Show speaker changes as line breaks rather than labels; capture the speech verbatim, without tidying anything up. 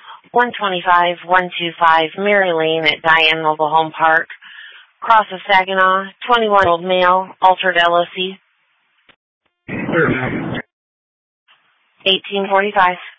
one twenty-five, one twenty-five Mary Lane at Diane Mobile Home Park, Cross of Saginaw, twenty-one-year-old male, altered L O C. eighteen forty-five.